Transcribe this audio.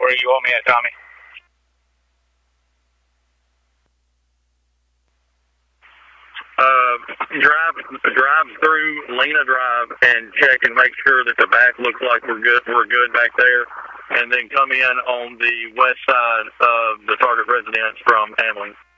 Where you want me at, Tommy? Drive through Lena Drive and check and make sure that the back looks like we're good back there, and then come in on the west side of the target residence from Hamling.